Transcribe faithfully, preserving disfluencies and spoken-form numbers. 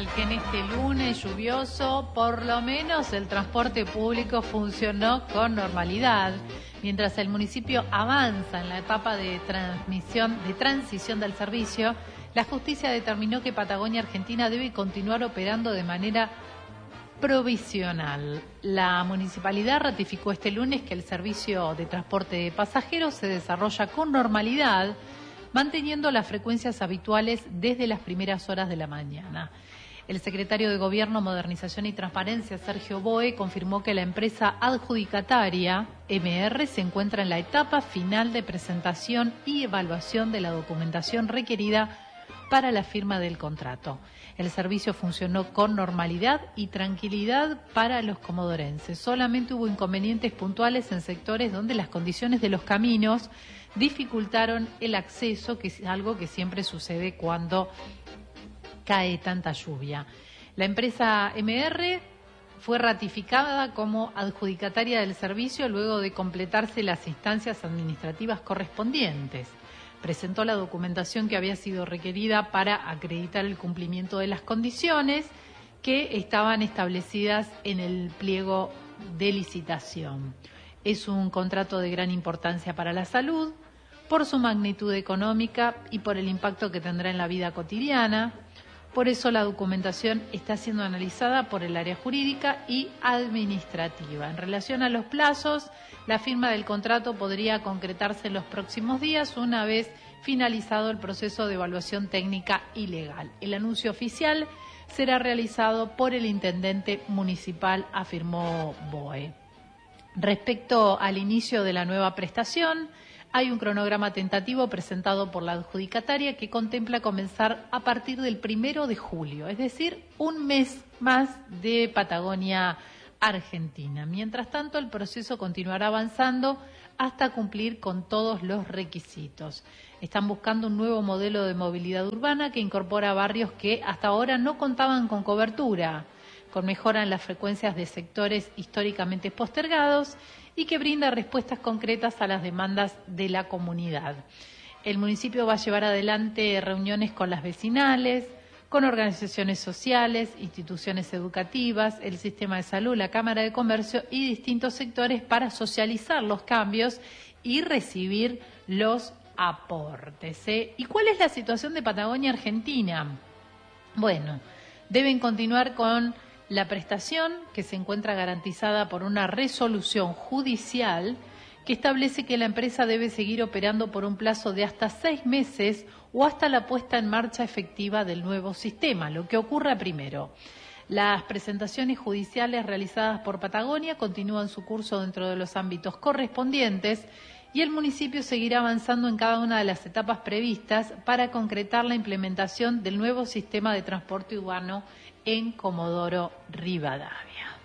mal que en este lunes lluvioso, por lo menos el transporte público funcionó con normalidad. Mientras el municipio avanza en la etapa de transmisión, de transición del servicio, la justicia determinó que Patagonia Argentina debe continuar operando de manera provisional. La municipalidad ratificó este lunes que el servicio de transporte de pasajeros se desarrolla con normalidad, manteniendo las frecuencias habituales desde las primeras horas de la mañana. El secretario de Gobierno, Modernización y Transparencia, Sergio Boe, confirmó que la empresa adjudicataria, M R, se encuentra en la etapa final de presentación y evaluación de la documentación requerida para la firma del contrato. El servicio funcionó con normalidad y tranquilidad para los comodorenses. Solamente hubo inconvenientes puntuales en sectores donde las condiciones de los caminos dificultaron el acceso, que es algo que siempre sucede cuando cae tanta lluvia. La empresa M R fue ratificada como adjudicataria del servicio luego de completarse las instancias administrativas correspondientes. Presentó la documentación que había sido requerida para acreditar el cumplimiento de las condiciones que estaban establecidas en el pliego de licitación. Es un contrato de gran importancia para la salud, por su magnitud económica y por el impacto que tendrá en la vida cotidiana. Por eso la documentación está siendo analizada por el área jurídica y administrativa. En relación a los plazos, la firma del contrato podría concretarse en los próximos días, una vez finalizado el proceso de evaluación técnica y legal. El anuncio oficial será realizado por el intendente municipal, afirmó Boe. Respecto al inicio de la nueva prestación, hay un cronograma tentativo presentado por la adjudicataria que contempla comenzar a partir del primero de julio, es decir, un mes más de Patagonia Argentina. Mientras tanto, el proceso continuará avanzando hasta cumplir con todos los requisitos. Están buscando un nuevo modelo de movilidad urbana que incorpora barrios que hasta ahora no contaban con cobertura, con mejora en las frecuencias de sectores históricamente postergados y que brinda respuestas concretas a las demandas de la comunidad. El municipio va a llevar adelante reuniones con las vecinales, con organizaciones sociales, instituciones educativas, el sistema de salud, la Cámara de Comercio y distintos sectores para socializar los cambios y recibir los aportes, ¿eh? ¿Y cuál es la situación de Patagonia Argentina? Bueno, deben continuar con la prestación, que se encuentra garantizada por una resolución judicial que establece que la empresa debe seguir operando por un plazo de hasta seis meses o hasta la puesta en marcha efectiva del nuevo sistema. Lo que ocurra primero. Las presentaciones judiciales realizadas por Patagonia continúan su curso dentro de los ámbitos correspondientes y el municipio seguirá avanzando en cada una de las etapas previstas para concretar la implementación del nuevo sistema de transporte urbano en Comodoro Rivadavia.